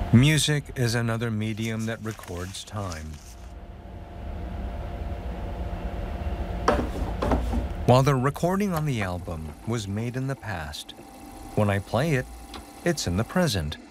Music is another medium that records time. While the recording on the album was made in the past, when I play it, it's in the present.